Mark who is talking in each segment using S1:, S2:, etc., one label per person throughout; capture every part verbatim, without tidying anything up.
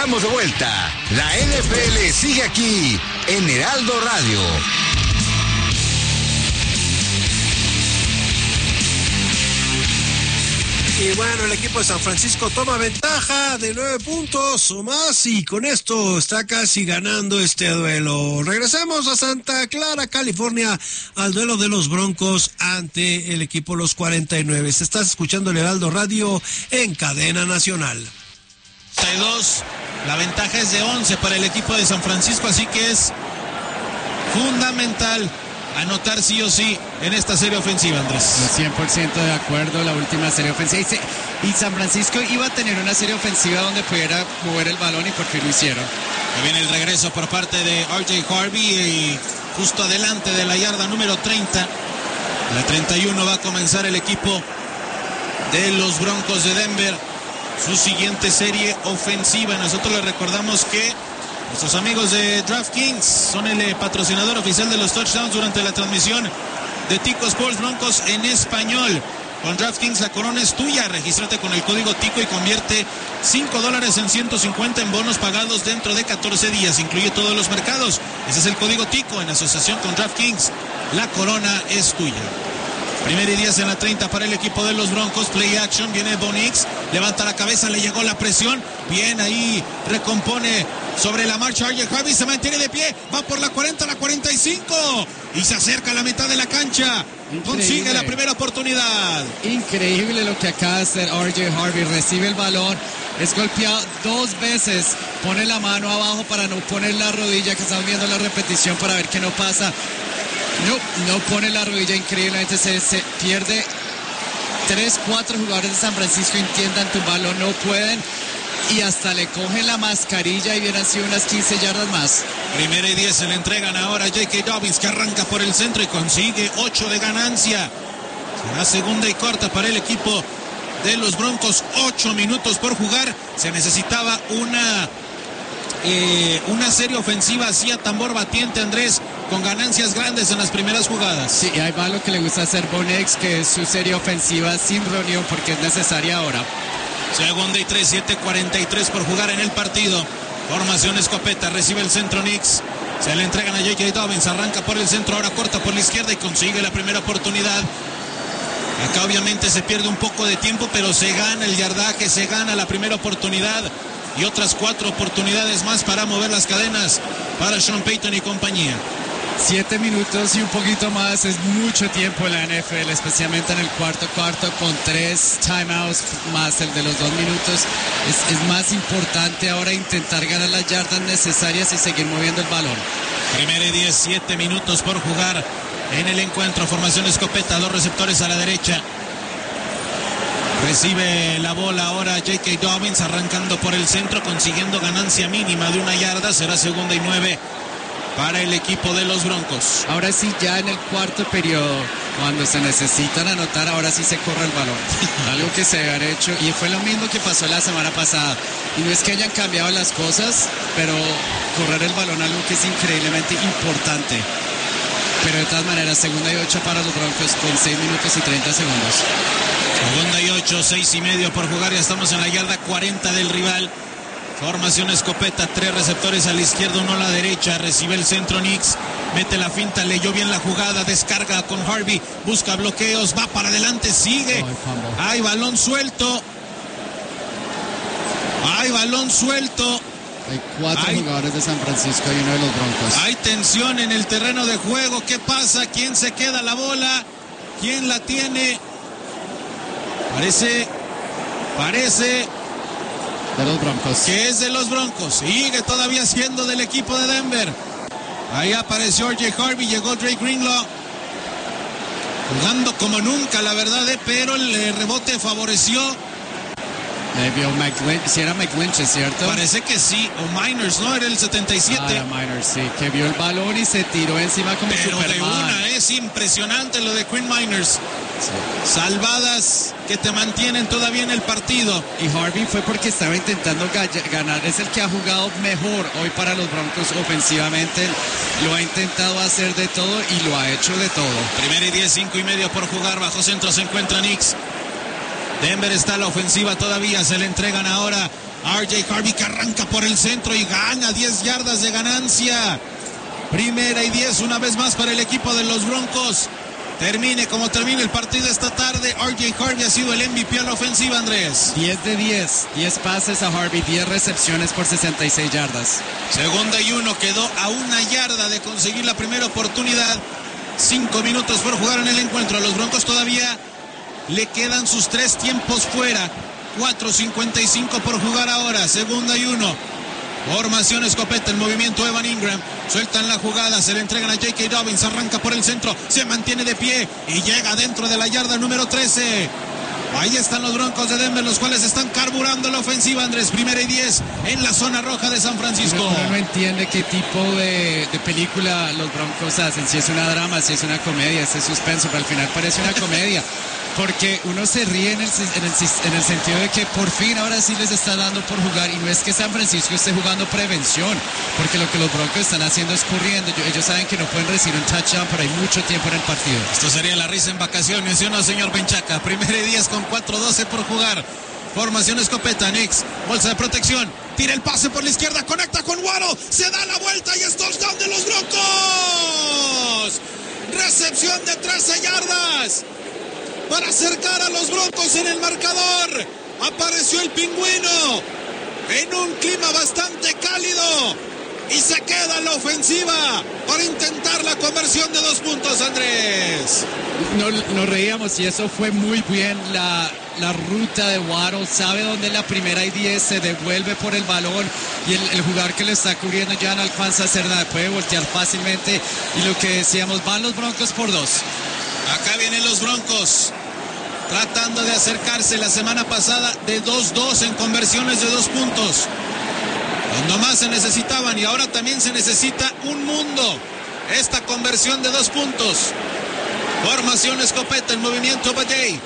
S1: estamos de vuelta. La N F L sigue aquí en Heraldo Radio.
S2: Y bueno, el equipo de San Francisco toma ventaja de nueve puntos o más y con esto está casi ganando este duelo. Regresemos a Santa Clara, California, al duelo de los Broncos ante el equipo Los cuarenta y nueve. Se estás escuchando el Heraldo Radio en cadena nacional.
S3: treinta y dos, la ventaja es de once para el equipo de San Francisco, así que es fundamental anotar sí o sí en esta serie ofensiva, Andrés.
S4: cien por ciento de acuerdo, la última serie ofensiva. Y San Francisco iba a tener una serie ofensiva donde pudiera mover el balón y por qué lo hicieron.
S3: Ahí viene el regreso por parte de R J Harvey y justo adelante de la yarda número treinta. La treinta y uno va a comenzar el equipo de los Broncos de Denver su siguiente serie ofensiva. Nosotros les recordamos que nuestros amigos de DraftKings son el patrocinador oficial de los touchdowns durante la transmisión de Tico Sports Broncos en español. Con DraftKings la corona es tuya. Regístrate con el código Tico y convierte cinco dólares en ciento cincuenta en bonos pagados dentro de catorce días. Incluye todos los mercados. Ese es el código Tico en asociación con DraftKings. La corona es tuya. Primera y diez en la treinta para el equipo de los Broncos. Play action, viene Bo Nix, levanta la cabeza, le llegó la presión. Bien, ahí recompone sobre la marcha R J Harvey, se mantiene de pie, va por la cuarenta, la cuarenta y cinco y se acerca a la mitad de la cancha. Increíble. Consigue la primera oportunidad.
S4: Increíble lo que acaba de hacer R J Harvey. Recibe el balón, es golpeado dos veces, pone la mano abajo para no poner la rodilla, que estamos viendo la repetición para ver qué no pasa. No, no pone la rodilla, increíblemente se, se pierde. Tres, cuatro jugadores de San Francisco intentan tumbarlo, no pueden. Y hasta le cogen la mascarilla y hubieran sido unas quince yardas más.
S3: Primera y diez se le entregan ahora a J K. Dobbins, que arranca por el centro y consigue ocho de ganancia. Será segunda y corta para el equipo de los Broncos. Ocho minutos por jugar. Se necesitaba una... Eh, una serie ofensiva así a tambor batiente, Andrés, con ganancias grandes en las primeras jugadas.
S4: Sí, y ahí va lo que le gusta hacer Bo Nix, que es su serie ofensiva sin reunión porque es necesaria ahora.
S3: Segunda y tres, siete cuarenta y tres por jugar en el partido. Formación escopeta, recibe el centro Nix. Se le entregan a J K. Dobbins, arranca por el centro, ahora corta por la izquierda y consigue la primera oportunidad. Acá obviamente se pierde un poco de tiempo, pero se gana el yardaje, se gana la primera oportunidad. Y otras cuatro oportunidades más para mover las cadenas para Sean Payton y compañía.
S4: Siete minutos y un poquito más es mucho tiempo en la N F L, especialmente en el cuarto cuarto con tres timeouts más el de los dos minutos. Es, es más importante ahora intentar ganar las yardas necesarias y seguir moviendo el balón.
S3: Primera y diez, siete minutos por jugar en el encuentro. Formación escopeta, dos receptores a la derecha. Recibe la bola ahora J K. Dobbins, arrancando por el centro, consiguiendo ganancia mínima de una yarda. Será segunda y nueve para el equipo de los Broncos.
S4: Ahora sí, ya en el cuarto periodo, cuando se necesitan anotar, ahora sí se corre el balón. Algo que se había hecho, y fue lo mismo que pasó la semana pasada. Y no es que hayan cambiado las cosas, pero correr el balón algo que es increíblemente importante. Pero de todas maneras, segunda y ocho para los Broncos con seis minutos y treinta segundos.
S3: Segunda y ocho, seis y medio por jugar. Ya estamos en la yarda cuarenta del rival. Formación escopeta, tres receptores a la izquierda, uno a la derecha. Recibe el centro Nix, mete la finta, leyó bien la jugada, descarga con Harvey, busca bloqueos, va para adelante, sigue. Hay balón suelto. Hay balón suelto.
S4: Hay cuatro hay, jugadores de San Francisco y uno de los Broncos.
S3: Hay tensión en el terreno de juego. ¿Qué pasa? ¿Quién se queda la bola? ¿Quién la tiene? Parece, parece
S4: de los Broncos.
S3: Que es de los Broncos. Sigue todavía siendo del equipo de Denver. Ahí apareció R J Harvey, llegó Drake Greenlaw. Jugando como nunca, la verdad, eh, pero el rebote favoreció.
S4: Le vio McLinch, si era McLinch, ¿cierto?
S3: Parece que sí, o Miners, ¿no? Era el setenta y siete.
S4: Ah, era Miners, sí, que vio el balón y se tiró encima como
S3: pero
S4: Superman.
S3: De una, es impresionante lo de Quinn Miners. Sí. Salvadas que te mantienen todavía en el partido.
S4: Y Harvey fue porque estaba intentando ganar. Es el que ha jugado mejor hoy para los Broncos ofensivamente. Lo ha intentado hacer de todo y lo ha hecho de todo.
S3: Primera y diez, cinco y medio por jugar. Bajo centro se encuentra Nix. Denver está a la ofensiva todavía, se le entregan ahora a R J Harvey, que arranca por el centro y gana diez yardas de ganancia. Primera y diez una vez más para el equipo de los Broncos. Termine como termine el partido esta tarde, R J Harvey ha sido el M V P a la ofensiva, Andrés.
S4: diez de diez, diez pases a Harvey, diez recepciones por sesenta y seis yardas.
S3: Segunda y uno, quedó a una yarda de conseguir la primera oportunidad. Cinco minutos por jugar en el encuentro. A los Broncos todavía le quedan sus tres tiempos fuera. cuatro cincuenta y cinco por jugar ahora. Segunda y uno. Formación escopeta, el movimiento Evan Ingram. Sueltan la jugada, se le entregan a J K. Dobbins. Arranca por el centro, se mantiene de pie y llega dentro de la yarda número trece. Ahí están los Broncos de Denver, los cuales están carburando la ofensiva, Andrés. Primera y diez en la zona roja de San Francisco.
S4: Uno, uno no entiende qué tipo de, de película los Broncos hacen. Si es una drama, si es una comedia, si es suspenso, pero al final parece una comedia. Porque uno se ríe en el, en, el, en el sentido de que por fin ahora sí les está dando por jugar, y no es que San Francisco esté jugando prevención, porque lo que los Broncos están haciendo es corriendo. Ellos saben que no pueden recibir un touchdown, pero hay mucho tiempo en el partido.
S3: Esto sería la risa en vacaciones, ¿sí o no, señor Benchaca? Primera y diez con cuatro doce por jugar. Formación escopeta, Nix, bolsa de protección, tira el pase por la izquierda, conecta con Waddle, se da la vuelta y es touchdown de los Broncos. Recepción de trece yardas. Para acercar a los Broncos en el marcador. Apareció el pingüino en un clima bastante cálido y se queda en la ofensiva para intentar la conversión de dos puntos, Andrés.
S4: No, nos reíamos y eso fue muy bien. La, la ruta de Waddle, sabe dónde la primera y diez, se devuelve por el balón y el, el jugador que le está cubriendo ya no alcanza a hacer nada, puede voltear fácilmente. Y lo que decíamos, van los Broncos por dos.
S3: Acá vienen los Broncos tratando de acercarse la semana pasada de dos dos en conversiones de dos puntos. Cuando más se necesitaban, y ahora también se necesita un mundo esta conversión de dos puntos. Formación escopeta, el movimiento Bajay.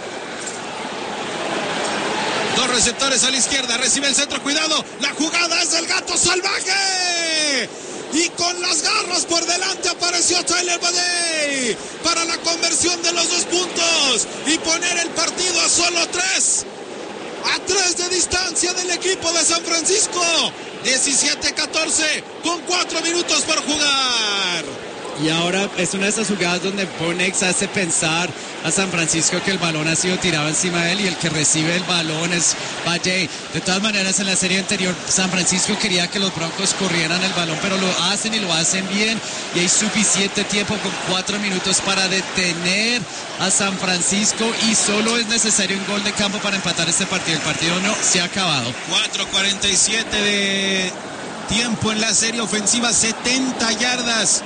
S3: Dos receptores a la izquierda, recibe el centro, cuidado, la jugada es del gato salvaje. Y con las garras por delante apareció Tyler Bajay para la conversión de los dos puntos y poner el partido a solo tres. A tres de distancia del equipo de San Francisco. diecisiete catorce con cuatro minutos por jugar.
S4: Y ahora es una de esas jugadas donde Bonex hace pensar a San Francisco que el balón ha sido tirado encima de él y el que recibe el balón es Bajay. De todas maneras, en la serie anterior San Francisco quería que los Broncos corrieran el balón, pero lo hacen y lo hacen bien, y hay suficiente tiempo con cuatro minutos para detener a San Francisco y solo es necesario un gol de campo para empatar este partido. El partido no se ha acabado.
S3: cuatro cuarenta y siete de tiempo en la serie ofensiva, setenta yardas.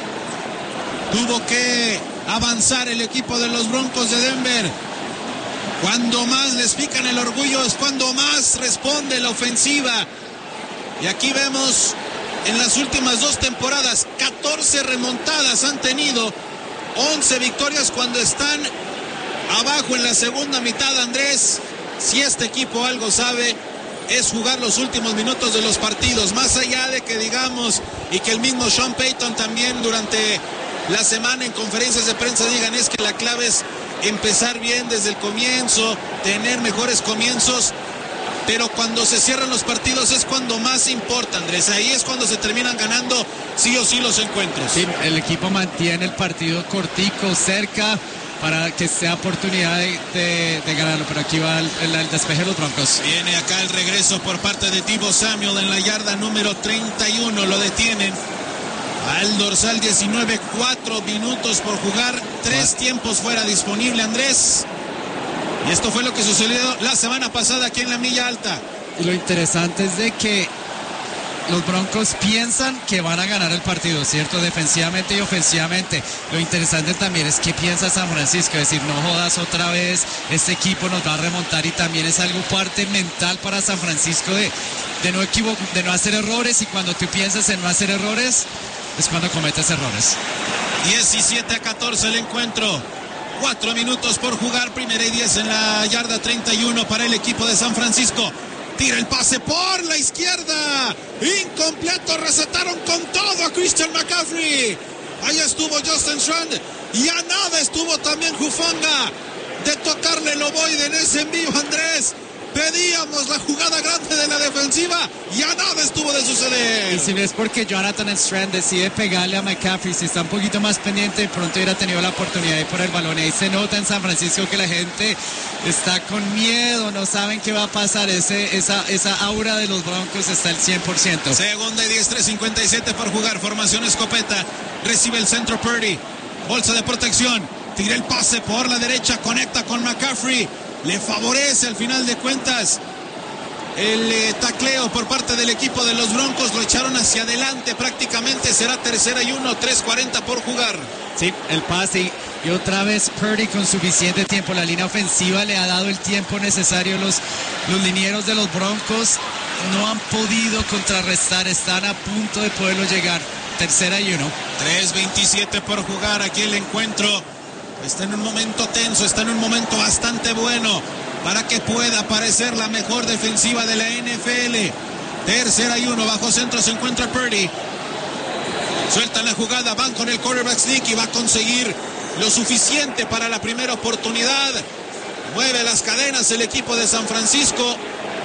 S3: Tuvo que avanzar el equipo de los Broncos de Denver. Cuando más les pican el orgullo es cuando más responde la ofensiva. Y aquí vemos en las últimas dos temporadas catorce remontadas han tenido, once victorias cuando están abajo en la segunda mitad, Andrés. Si este equipo algo sabe es jugar los últimos minutos de los partidos, más allá de que digamos y que el mismo Sean Payton también durante la semana en conferencias de prensa digan es que la clave es empezar bien desde el comienzo, tener mejores comienzos, pero cuando se cierran los partidos es cuando más importa, Andrés. Ahí es cuando se terminan ganando sí o sí los encuentros.
S4: Sí, el equipo mantiene el partido cortico, cerca, para que sea oportunidad de, de, de ganarlo, pero aquí va el, el, el despeje de los Broncos.
S3: Viene acá el regreso por parte de Deebo Samuel en la yarda número treinta y uno, lo detienen al dorsal diecinueve, cuatro minutos por jugar, tres tiempos fuera disponible, Andrés. Y esto fue lo que sucedió la semana pasada aquí en la milla alta.
S4: Y lo interesante es de que los Broncos piensan que van a ganar el partido, ¿cierto? Defensivamente y ofensivamente. Lo interesante también es que piensa San Francisco, es decir, no jodas otra vez, este equipo nos va a remontar, y también es algo parte mental para San Francisco de, de, no, equivo- de no hacer errores, y cuando tú piensas en no hacer errores, es cuando cometes errores.
S3: diecisiete a catorce el encuentro. Cuatro minutos por jugar. Primera y diez en la yarda treinta y uno para el equipo de San Francisco. Tira el pase por la izquierda. Incompleto. Recetaron con todo a Christian McCaffrey. Ahí estuvo Justin Strand. Y a nada estuvo también Hufanga. de tocarle el ovoide en ese envío, Andrés. Pedíamos la jugada grande de la defensiva y a nada estuvo de suceder.
S4: Y si ves porque Jonathan Strand decide pegarle a McCaffrey, si está un poquito más pendiente, de pronto hubiera tenido la oportunidad de ir por el balón. Y ahí se nota en San Francisco que la gente está con miedo, no saben qué va a pasar. Ese, esa, esa aura de los Broncos está al cien por ciento.
S3: Segunda y diez, tres cincuenta y siete por jugar. Formación escopeta. Recibe el centro Purdy. Bolsa de protección. Tira el pase por la derecha. Conecta con McCaffrey. Le favorece al final de cuentas el eh, tacleo por parte del equipo de los Broncos. Lo echaron hacia adelante prácticamente. Será tercera y uno, tres cuarenta por jugar.
S4: Sí, el pase y otra vez Purdy con suficiente tiempo. La línea ofensiva le ha dado el tiempo necesario. Los, los linieros de los Broncos no han podido contrarrestar. Están a punto de poderlo llegar. Tercera y uno.
S3: tres veintisiete por jugar. Aquí el encuentro está en un momento tenso, está en un momento bastante bueno para que pueda aparecer la mejor defensiva de la N F L. Tercera y uno, bajo centro se encuentra Purdy. Sueltan la jugada, van con el quarterback sneak y va a conseguir lo suficiente para la primera oportunidad. Mueve las cadenas el equipo de San Francisco.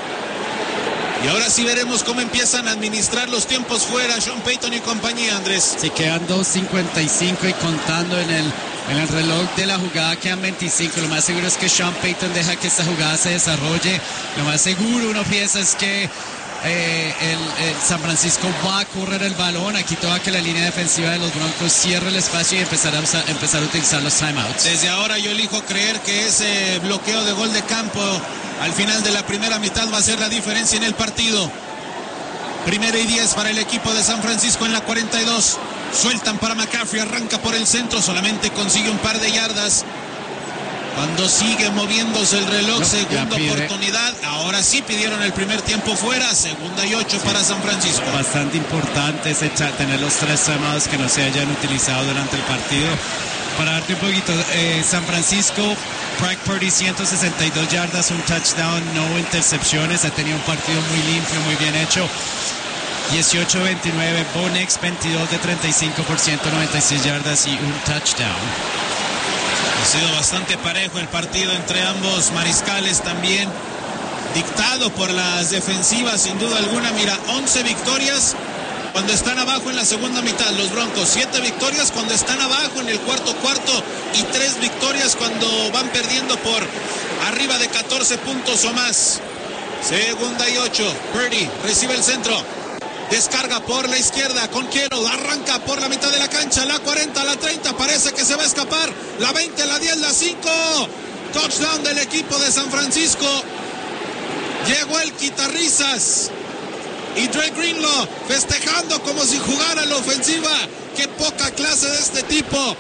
S3: Y ahora sí veremos cómo empiezan a administrar los tiempos fuera Sean Payton y compañía, Andrés.
S4: Se quedan dos cincuenta y cinco y contando en el, en el reloj de la jugada quedan veinticinco. Lo más seguro es que Sean Payton deja que esta jugada se desarrolle. Lo más seguro uno piensa es que eh, el, el San Francisco va a correr el balón. Aquí toca que la línea defensiva de los Broncos cierre el espacio y empezar a, usar, empezar a utilizar los timeouts.
S3: Desde ahora yo elijo creer que ese bloqueo de gol de campo al final de la primera mitad va a ser la diferencia en el partido. Primera y diez para el equipo de San Francisco en la cuarenta y dos. Sueltan para McCaffrey, arranca por el centro, solamente consigue un par de yardas. Cuando sigue moviéndose el reloj, no, segunda oportunidad. Ahora sí pidieron el primer tiempo fuera, segunda y ocho sí, para San Francisco.
S4: Bastante importante ese tener los tres timeouts que no se hayan utilizado durante el partido. Para darte un poquito, eh, San Francisco, Brock Purdy ciento sesenta y dos yardas, un touchdown, no intercepciones, ha tenido un partido muy limpio, muy bien hecho. dieciocho veintinueve, Bo Nix veintidós de treinta y cinco por ciento, noventa y seis yardas y un touchdown.
S3: Ha sido bastante parejo el partido entre ambos mariscales, también dictado por las defensivas sin duda alguna. Mira, once victorias cuando están abajo en la segunda mitad los Broncos, siete victorias cuando están abajo en el cuarto cuarto y tres victorias cuando van perdiendo por arriba de catorce puntos o más. Segunda y ocho, Purdy recibe el centro, descarga por la izquierda con Kittle, arranca por la mitad de la cancha, la cuarenta, la treinta, parece que se va a escapar, la veinte, la diez, la cinco, touchdown del equipo de San Francisco. Llegó el quitarrisas y Dre Greenlaw festejando como si jugara la ofensiva. Qué poca clase de este tipo,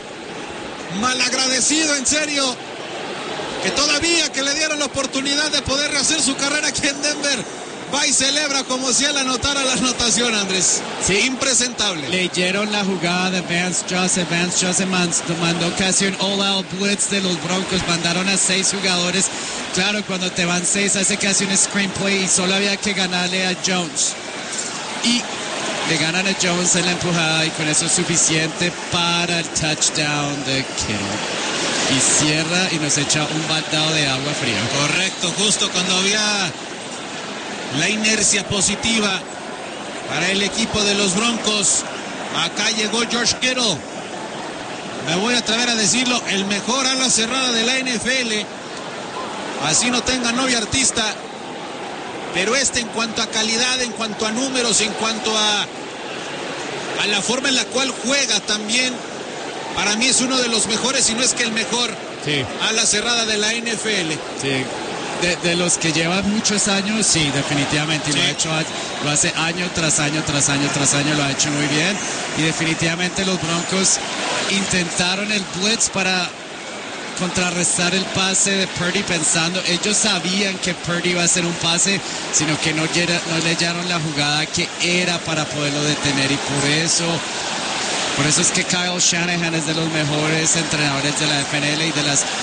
S3: malagradecido en serio, que todavía que le dieron la oportunidad de poder rehacer su carrera aquí en Denver, va y celebra como si él anotara la anotación, Andrés. Sí, impresentable.
S4: Leyeron la jugada de Vance Joseph. Vance Joseph mandó casi un all-out blitz de los Broncos. Mandaron a seis jugadores. Claro, cuando te van seis, hace casi un screenplay y solo había que ganarle a Jones. Y le ganan a Jones en la empujada y con eso es suficiente para el touchdown de Kittle. Y cierra y nos echa un baldado de agua fría.
S3: Correcto, justo cuando había la inercia positiva para el equipo de los Broncos. Acá llegó George Kittle. Me voy a atrever a decirlo, el mejor ala cerrada de la N F L. Así no tenga novia artista. Pero este en cuanto a calidad, en cuanto a números, en cuanto a, a la forma en la cual juega también, para mí es uno de los mejores, si no es que el mejor, sí, ala cerrada de la N F L.
S4: Sí. De, de los que llevan muchos años, sí, definitivamente. Y sí, lo ha hecho, lo hace año tras año, tras año, tras año, lo ha hecho muy bien. Y definitivamente los Broncos intentaron el blitz para contrarrestar el pase de Purdy pensando, ellos sabían que Purdy iba a hacer un pase, sino que no, no leyeron la jugada que era para poderlo detener. Y por eso, por eso es que Kyle Shanahan es de los mejores entrenadores de la N F L y de las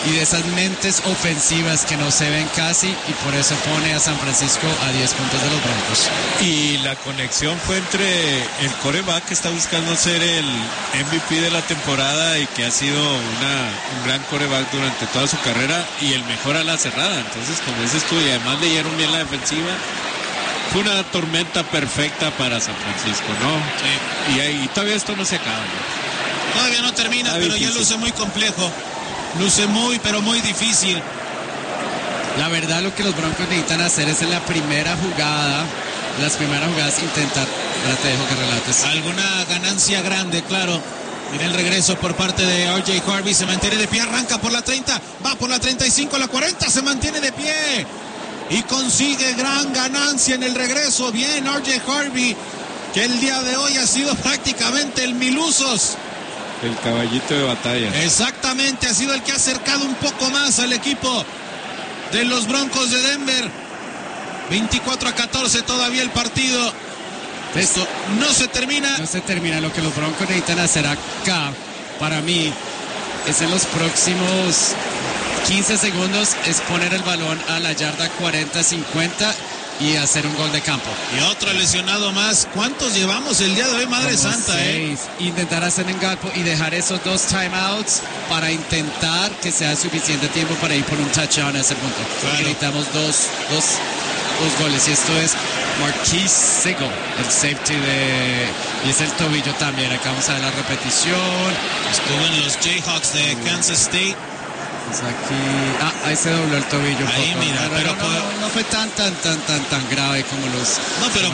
S4: y de esas mentes ofensivas que no se ven casi, y por eso pone a San Francisco a diez puntos de los Broncos.
S5: Y la conexión fue entre el quarterback que está buscando ser el M V P de la temporada y que ha sido una, un gran quarterback durante toda su carrera, y el mejor a la cerrada. Entonces, como dices tú, y además leyeron bien la defensiva, fue una tormenta perfecta para San Francisco, ¿no?
S3: Sí.
S5: Y, ahí, y todavía esto no se acaba, ¿no?
S3: Todavía no termina,
S5: Está
S3: pero
S5: difícil.
S3: ya luce muy complejo. Luce muy, pero muy difícil.
S4: La verdad, lo que los Broncos necesitan hacer es en la primera jugada, las primeras jugadas, intentar. Ahora te dejo que relates.
S3: Alguna ganancia grande, claro. Viene el regreso por parte de R J Harvey, se mantiene de pie, arranca por la treinta, va por la treinta y cinco, la cuarenta, se mantiene de pie y consigue gran ganancia en el regreso. Bien, R J Harvey, que el día de hoy ha sido prácticamente el milusos.
S5: El caballito de batalla.
S3: Exactamente, ha sido el que ha acercado un poco más al equipo de los Broncos de Denver. veinticuatro a catorce todavía el partido. Esto no se termina.
S4: No se termina. Lo que los Broncos necesitan hacer acá, para mí, es en los próximos quince segundos, es poner el balón a la yarda cuarenta cincuenta y hacer un gol de campo.
S3: Y otro lesionado más. ¿Cuántos llevamos el día de hoy, Madre
S4: Como
S3: Santa?
S4: seis.
S3: Eh?
S4: Intentar hacer en campo y dejar esos dos timeouts para intentar que sea suficiente tiempo para ir por un touchdown a ese punto.
S3: Claro.
S4: Necesitamos dos, dos, dos goles, y esto es Marquise Sigle, el safety de... y es el tobillo también. Acá vamos a ver la repetición.
S3: Estuvo en los Jayhawks de Kansas State.
S4: Pues aquí... Ah, ahí se dobló el tobillo. un
S3: Ahí,
S4: poco.
S3: mira,
S4: pero,
S3: pero
S4: no,
S3: puede-
S4: no, no fue tan, tan, tan, tan, tan grave como los...
S3: No, pero